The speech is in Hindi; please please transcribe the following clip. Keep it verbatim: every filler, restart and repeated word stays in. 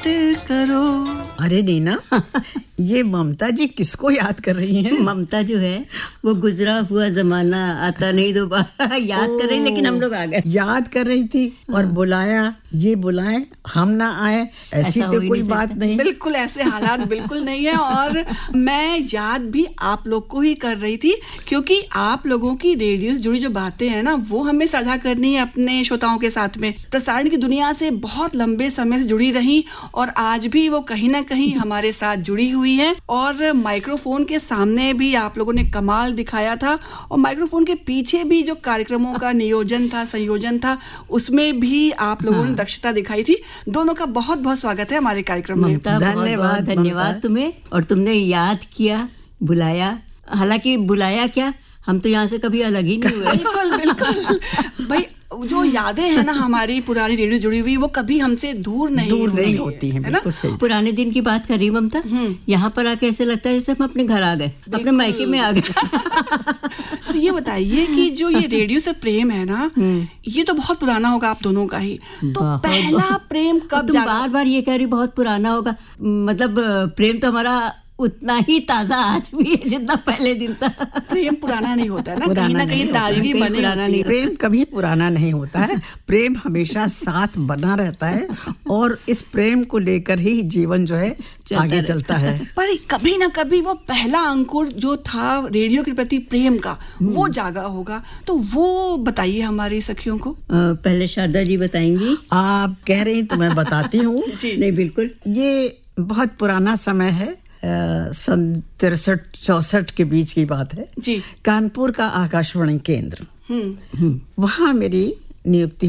याद करो। अरे नीना, ये ममता जी किसको याद कर रही हैं? ममता जो है वो गुजरा हुआ जमाना आता नहीं दोबारा याद कर रही, लेकिन हम लोग आ गए। याद कर रही थी और बुलाया, ये बुलाए हम ना आए, ऐसी तो कोई बात नहीं। बिल्कुल ऐसे हालात बिल्कुल नहीं है। और मैं याद भी आप लोग को ही कर रही थी, क्योंकि आप लोगों की रेडियो से जुड़ी जो बातें हैं ना, वो हमें साझा करनी है अपने श्रोताओं के साथ में। प्रसारण की दुनिया से बहुत लंबे समय से जुड़ी रही और आज भी वो कहीं ना कहीं हमारे साथ जुड़ी हुई है। और माइक्रोफोन के सामने भी आप लोगों ने कमाल दिखाया था, और माइक्रोफोन के पीछे भी जो कार्यक्रमों का नियोजन था, संयोजन था, उसमें भी आप लोगों ने दक्षता दिखाई थी। दोनों का बहुत बहुत स्वागत है हमारे कार्यक्रम में। धन्यवाद, धन्यवाद तुम्हें। और तुमने याद किया, बुलाया, हालांकि बुलाया क्या, हम तो यहाँ से कभी अलग ही नहीं हुए। बिल्कुल बिल्कुल भाई, जो यादें हैं ना हमारी पुरानी रेडियो जुड़ी हुई, वो कभी हमसे दूर नहीं दूर नहीं होती हैं, बिल्कुल सही। पुराने दिन की बात कर रही ममता, यहाँ पर आके ऐसे लगता है जैसे हम अपने घर आ गए, अपने मायके में आ गए। तो ये बताइए कि जो ये रेडियो से प्रेम है ना, ये तो बहुत पुराना होगा आप दोनों का ही। तो पहला प्रेम कब तुम बार बार ये कह रही बहुत पुराना होगा, मतलब प्रेम तो हमारा उतना ही ताजा आज भी है जितना पहले दिन था। प्रेम पुराना नहीं होता है ना, कहीं ना कहीं ताजगी बनी पुराना नहीं। प्रेम कभी पुराना नहीं होता है, प्रेम हमेशा साथ बना रहता है और इस प्रेम को लेकर ही जीवन जो है आगे चलता है। पर कभी ना कभी वो पहला अंकुर जो था रेडियो के प्रति प्रेम का, वो जागा होगा। तो वो बताइए हमारी सखियों को। पहले शारदा जी बताएंगी। आप कह रही तो मैं बताती हूँ। नहीं बिल्कुल, ये बहुत पुराना समय है, सन तिरसठ चौसठ के बीच की बात है जी। कानपुर का आकाशवाणी केंद्र, वहाँ मेरी नियुक्ति